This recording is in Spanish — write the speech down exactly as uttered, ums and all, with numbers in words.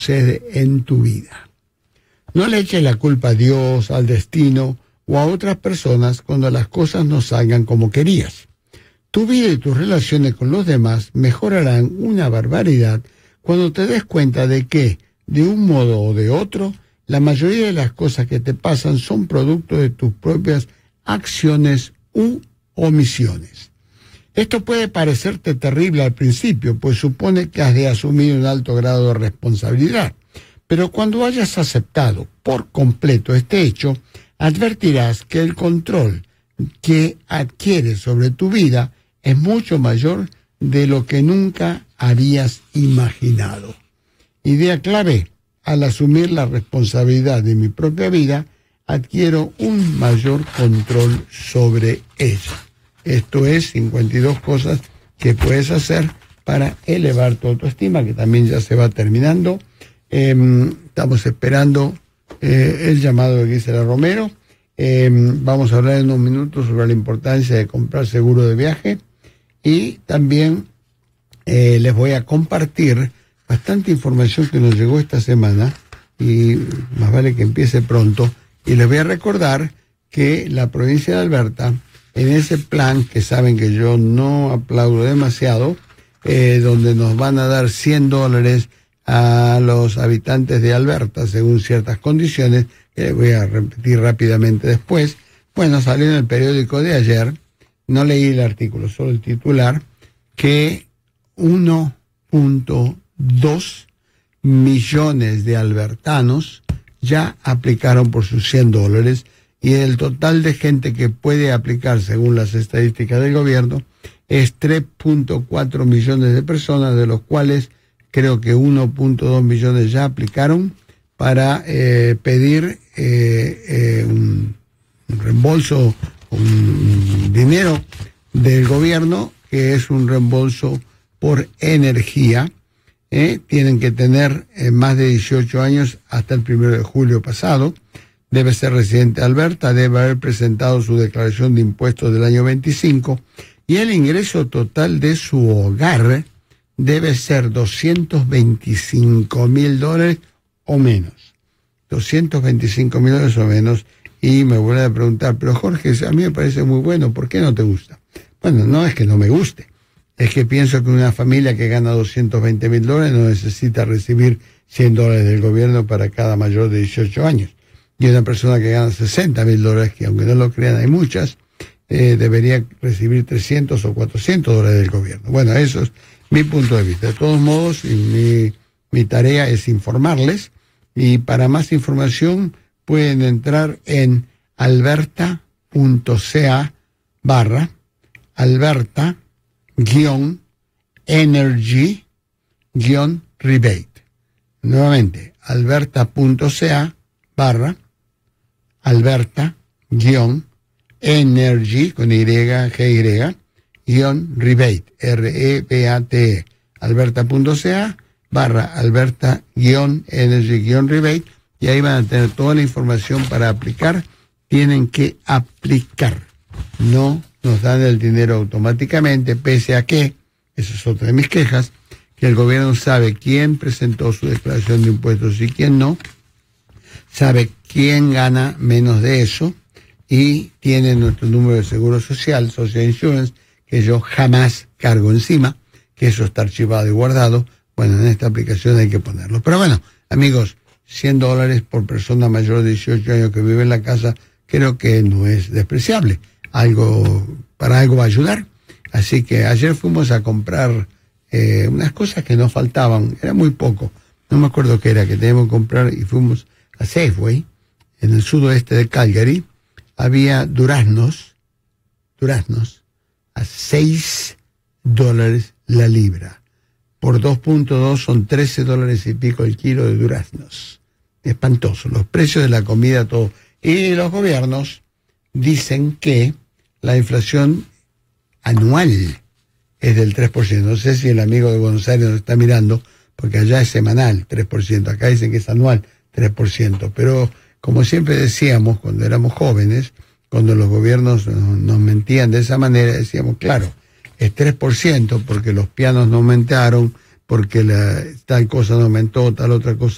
sucede en tu vida. No le eches la culpa a Dios, al destino o a otras personas cuando las cosas no salgan como querías. Tu vida y tus relaciones con los demás mejorarán una barbaridad cuando te des cuenta de que, de un modo o de otro, la mayoría de las cosas que te pasan son producto de tus propias acciones u omisiones. Esto puede parecerte terrible al principio, pues supone que has de asumir un alto grado de responsabilidad. Pero cuando hayas aceptado por completo este hecho, advertirás que el control que adquieres sobre tu vida es mucho mayor de lo que nunca habías imaginado. Idea clave: al asumir la responsabilidad de mi propia vida, adquiero un mayor control sobre ella. Esto es cincuenta y dos cosas que puedes hacer para elevar tu autoestima, que también ya se va terminando. Eh, estamos esperando eh, el llamado de Gisela Romero. Eh, vamos a hablar en unos minutos sobre la importancia de comprar seguro de viaje y también eh, les voy a compartir bastante información que nos llegó esta semana y más vale que empiece pronto. Y les voy a recordar que la provincia de Alberta, en ese plan que saben que yo no aplaudo demasiado, eh, donde nos van a dar cien dólares a los habitantes de Alberta según ciertas condiciones, que les voy a repetir rápidamente después. Bueno, salió en el periódico de ayer, no leí el artículo, solo el titular, que uno punto dos millones de albertanos ya aplicaron por sus cien dólares y el total de gente que puede aplicar según las estadísticas del gobierno es tres punto cuatro millones de personas, de los cuales creo que uno punto dos millones ya aplicaron para eh, pedir eh, eh, un, un reembolso, un, un dinero del gobierno, que es un reembolso por energía. Eh, tienen que tener eh, más de dieciocho años hasta el primero de julio pasado. Debe ser residente de Alberta, debe haber presentado su declaración de impuestos del año veinticinco y el ingreso total de su hogar debe ser doscientos veinticinco mil dólares o menos. doscientos veinticinco mil dólares o menos. Y me vuelven a preguntar, pero Jorge, a mí me parece muy bueno, ¿por qué no te gusta? Bueno, no es que no me guste, es que pienso que una familia que gana doscientos veinte mil dólares no necesita recibir cien dólares del gobierno para cada mayor de dieciocho años. Y una persona que gana sesenta mil dólares, que aunque no lo crean hay muchas, eh, debería recibir trescientos o cuatrocientos dólares del gobierno. Bueno, eso es mi punto de vista. De todos modos, mi, mi tarea es informarles, y para más información pueden entrar en alberta.ca barra alberta guión energy guión rebate. Nuevamente, alberta.ca barra alberta guión energy con Y, G, Y, guión rebate, R E B A T E, alberta.ca barra alberta guión energy guión rebate, y ahí van a tener toda la información para aplicar. Tienen que aplicar, no nos dan el dinero automáticamente, pese a que, esa es otra de mis quejas, que el gobierno sabe quién presentó su declaración de impuestos y quién no, sabe quién gana menos de eso, y tiene nuestro número de seguro social, Social Insurance, que yo jamás cargo encima, que eso está archivado y guardado. Bueno, en esta aplicación hay que ponerlo. Pero bueno, amigos, cien dólares por persona mayor de dieciocho años que vive en la casa, creo que no es despreciable. Algo, para algo va a ayudar. Así que ayer fuimos a comprar eh, unas cosas que nos faltaban, era muy poco, no me acuerdo qué era, que teníamos que comprar, y fuimos a Safeway, en el sudoeste de Calgary. Había duraznos, duraznos, a seis dólares la libra. Por dos punto dos son trece dólares y pico el kilo de duraznos. Espantoso, los precios de la comida, todo. Y los gobiernos dicen que la inflación anual es del tres por ciento. No sé si el amigo de Buenos Aires nos está mirando, porque allá es semanal, tres por ciento. Acá dicen que es anual, tres por ciento. Pero como siempre decíamos cuando éramos jóvenes, cuando los gobiernos nos mentían de esa manera, decíamos, claro, es tres por ciento porque los pianos no aumentaron, porque la, tal cosa no aumentó, tal otra cosa